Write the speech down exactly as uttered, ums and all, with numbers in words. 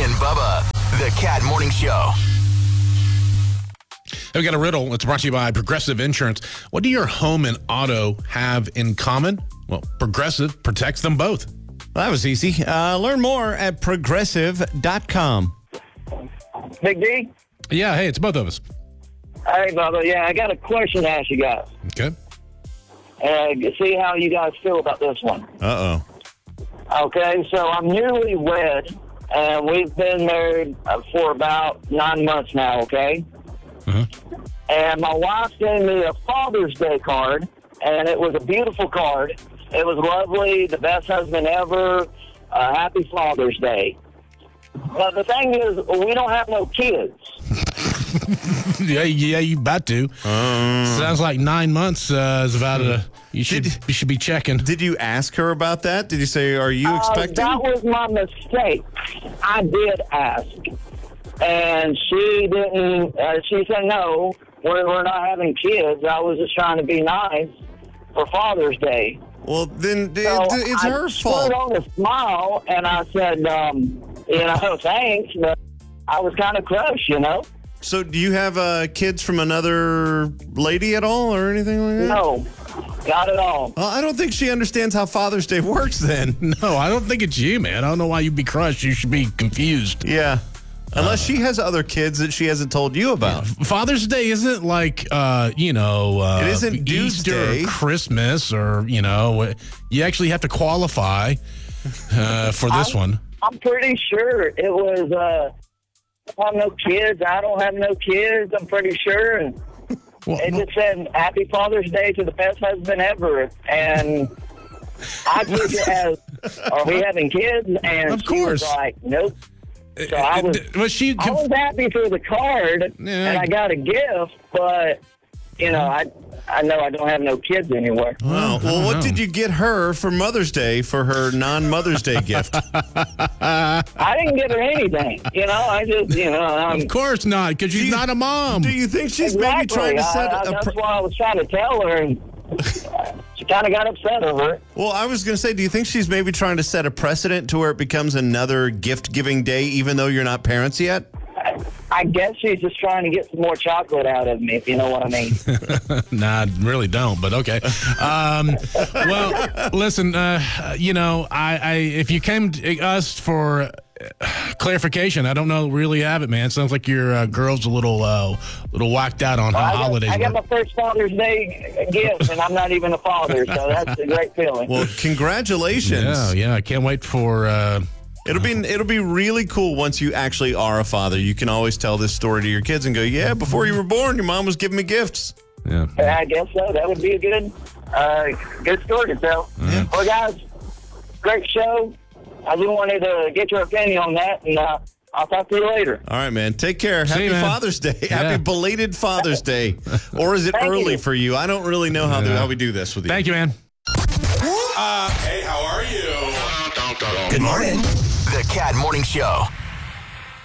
and Bubba, the Cat Morning Show. We got a riddle. It's brought to you by Progressive Insurance. What do your home and auto have in common? Well, Progressive protects them both. Well, that was easy. Uh, learn more at progressive dot com. Big D? Yeah, hey, it's both of us. Hey, Bubba. Yeah, I got a question to ask you guys. Okay. Uh, see how you guys feel about this one. Uh-oh. Okay, so I'm newlywed, and we've been married uh, for about nine months now, okay? Uh-huh. And my wife gave me a Father's Day card, and it was a beautiful card. It was lovely, the best husband ever, uh, happy Father's Day. But the thing is, we don't have no kids. yeah, yeah, you about to. Um, Sounds like nine months uh, is about a. You should Did- you should be checking. Did you ask her about that? Did you say, are you Uh, expecting? that was my mistake. I did ask. And she didn't, uh, she said, no, we're, we're not having kids. I was just trying to be nice for Father's Day. Well, then it, So it's I her put fault. on a smile, and I said, um, you know, thanks, but I was kind of crushed, you know? So do you have uh, kids from another lady at all or anything like that? No, not at all. Well, I don't think she understands how Father's Day works then. No, I don't think it's you, man. I don't know why you'd be crushed. You should be confused. Yeah. Unless she has other kids that she hasn't told you about. Father's Day isn't like, uh, you know, uh, It isn't Easter Doomsday. or Christmas or, you know, you actually have to qualify uh, for this I'm, one. I'm pretty sure it was, uh, I have no kids. I don't have no kids. I'm pretty sure. And Well, it just said, Happy Father's Day to the best husband ever. And I took it as, are we having kids? And Of she course. was like, nope. So I was, was she? I was happy for the card, Yeah. and I got a gift, but, you know, I I know I don't have no kids anymore. Wow. I Well, don't what know. did you get her for Mother's Day for her non-Mother's Day gift? I didn't give her anything. You know, I just, you know, I'm, Of course not, because she's Do you- not a mom. Do you think she's maybe exactly. trying to I- set I- a... That's Pre- why I was trying to tell her, and she kind of got upset over it. well, I was going to say, do you think she's maybe trying to set a precedent to where it becomes another gift-giving day even though you're not parents yet? I guess she's just trying to get some more chocolate out of me, if you know what I mean. Nah, I really don't, but okay. Um, well, listen, uh, you know, I, I if you came to us for uh, clarification, I don't know really have it, man. Sounds like your uh, girl's a little uh, little whacked out on how I got, holidays I got work. my first Father's Day gift, and I'm not even a father, so that's a great feeling. Well, congratulations. Yeah, yeah, I can't wait for... Uh, It'll be it'll be really cool once you actually are a father. You can always tell this story to your kids and go, yeah, before you were born, your mom was giving me gifts. yeah. I guess so. That would be a good, uh, good story to tell. Well, guys, great show. I just wanted to get your opinion on that, and uh, I'll talk to you later. All right, man. Take care. Happy you, man. Father's Day. Yeah. Happy belated Father's Day. Or is it Thank early you. for you? I don't really know how, the, Yeah. how we do this with you. Thank you, man. Uh, hey, how are you? Good morning. The Cat Morning Show.